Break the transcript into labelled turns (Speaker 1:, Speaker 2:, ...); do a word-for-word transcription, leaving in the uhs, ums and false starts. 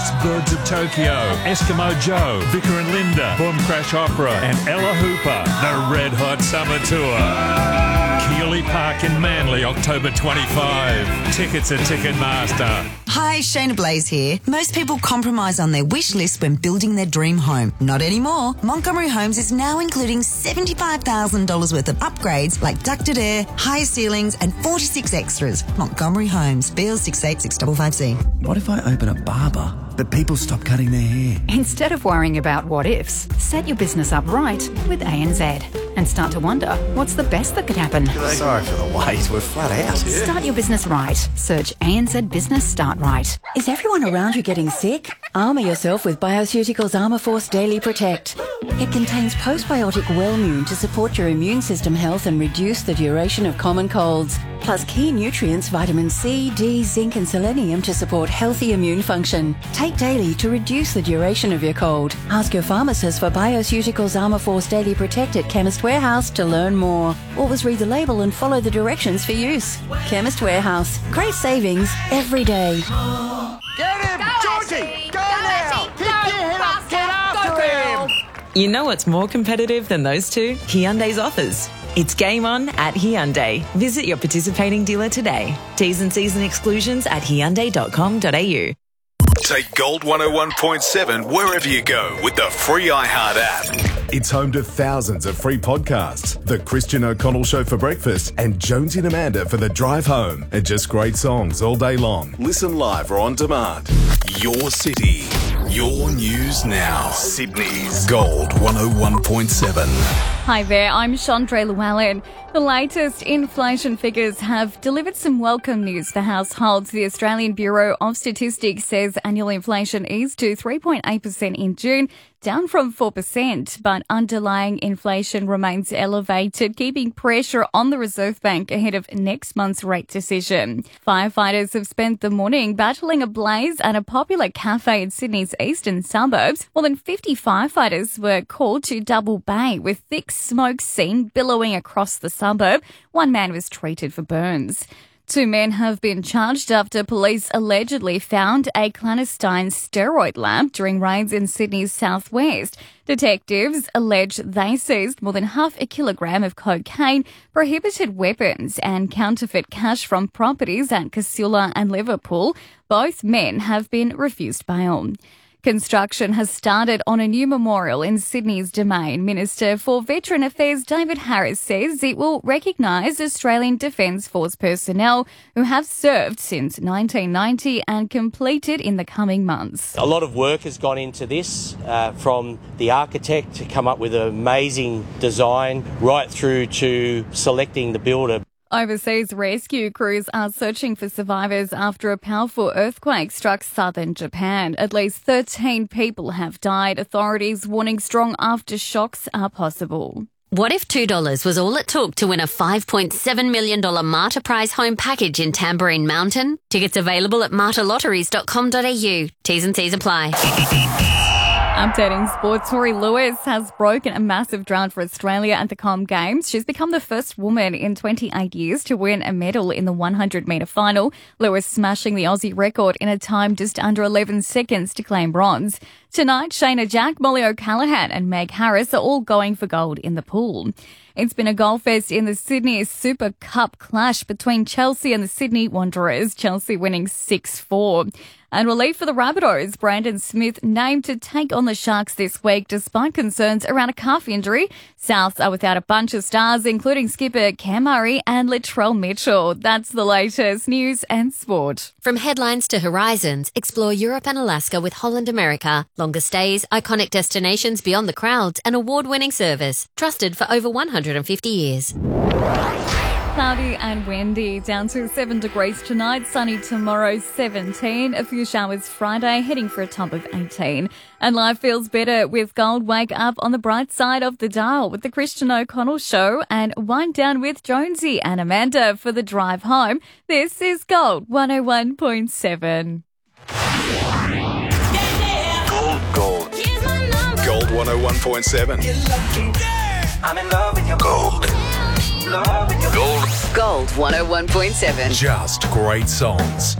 Speaker 1: House, Birds of Tokyo, Eskimo Joe, Vicar and Linda, Boom Crash Opera, and Ella Hooper. The Red Hot Summer Tour. Keeley Park in Manly, October twenty-fifth. Tickets at Ticketmaster.
Speaker 2: Hi, Shayna Blaze here. Most people compromise on their wish list when building their dream home. Not anymore. Montgomery Homes is now including seventy-five thousand dollars worth of upgrades like ducted air, higher ceilings and forty-six extras. Montgomery Homes, B L six eight six five five C.
Speaker 3: What if I open a barber, but people stop cutting their hair?
Speaker 4: Instead of worrying about what ifs, set your business up right with A N Z and start to wonder what's the best that could happen.
Speaker 3: Sorry for the wait, we're flat out.
Speaker 4: Start your business right. Search A N Z Business Start Right.
Speaker 5: Is everyone around you getting sick? Armour yourself with Bioceuticals Armour Force Daily Protect. It contains postbiotic Wellmune to support your immune system health and reduce the duration of common colds. Plus key nutrients vitamin C, D, zinc and selenium to support healthy immune function. Take daily to reduce the duration of your cold. Ask your pharmacist for Bioceuticals Armour Force Daily Protect at Chemist Warehouse to learn more. Always read the label and follow the directions for use. Chemist Warehouse. Great savings every day.
Speaker 6: Get him! Go, Georgie! Ashley. Go, go now! Pick your head up! Get after him!
Speaker 7: You know what's more competitive than those two? Hyundai's offers. It's game on at Hyundai. Visit your participating dealer today. T's and C's and exclusions at hyundai dot com dot a u.
Speaker 8: Take Gold one oh one point seven wherever you go with the free iHeart app.
Speaker 9: It's home to thousands of free podcasts. The Christian O'Connell Show for breakfast and Jonesy and Amanda for the drive home. And just great songs all day long. Listen live or on demand.
Speaker 8: Your city, your news now. Sydney's Gold one oh one point seven.
Speaker 10: Hi there, I'm Chandra Llewellyn. The latest inflation figures have delivered some welcome news for households. The Australian Bureau of Statistics says annual inflation eased to three point eight percent in June, down from four percent, but underlying inflation remains elevated, keeping pressure on the Reserve Bank ahead of next month's rate decision. Firefighters have spent the morning battling a blaze at a popular cafe in Sydney's eastern suburbs. More than fifty firefighters were called to Double Bay, with thick smoke seen billowing across the suburb. One man was treated for burns. Two men have been charged after police allegedly found a clandestine steroid lab during raids in Sydney's southwest. Detectives allege they seized more than half a kilogram of cocaine, prohibited weapons and counterfeit cash from properties at Casula and Liverpool. Both men have been refused bail. Construction has started on a new memorial in Sydney's Domain. Minister for Veteran Affairs David Harris says it will recognise Australian Defence Force personnel who have served since nineteen ninety and completed in the coming months.
Speaker 11: A lot of work has gone into this, uh, from the architect to come up with an amazing design right through to selecting the builder.
Speaker 10: Overseas rescue crews are searching for survivors after a powerful earthquake struck southern Japan. At least thirteen people have died. Authorities warning strong aftershocks are possible.
Speaker 12: What if two dollars was all it took to win a five point seven million dollars Marta Prize home package in Tambourine Mountain? Tickets available at marta lotteries dot com dot a u. T's and C's apply.
Speaker 10: Updating sports, Tori Lewis has broken a massive drought for Australia at the Com Games. She's become the first woman in twenty-eight years to win a medal in the one hundred metre final. Lewis smashing the Aussie record in a time just under eleven seconds to claim bronze. Tonight, Shayna Jack, Molly O'Callaghan and Meg Harris are all going for gold in the pool. It's been a golf fest in the Sydney Super Cup clash between Chelsea and the Sydney Wanderers, Chelsea winning six four. And relief for the Rabbitohs, Brandon Smith named to take on the Sharks this week despite concerns around a calf injury. Souths are without a bunch of stars, including skipper Cam Murray and Latrell Mitchell. That's the latest news and sport.
Speaker 12: From headlines to horizons, explore Europe and Alaska with Holland America. Longer stays, iconic destinations beyond the crowds, and award-winning service. Trusted for over one hundred fifty years.
Speaker 10: Cloudy and windy, down to seven degrees tonight, sunny tomorrow, seventeen. A few showers Friday, heading for a top of eighteen. And life feels better with Gold. Wake up on the bright side of the dial with the Christian O'Connell Show and wind down with Jonesy and Amanda for the drive home. This is Gold one oh one point seven.
Speaker 8: Gold, gold. Gold one oh one point seven.
Speaker 6: I'm in love with your
Speaker 8: Gold.
Speaker 6: love with your
Speaker 8: Gold.
Speaker 12: Gold one oh one point seven.
Speaker 8: Just great songs.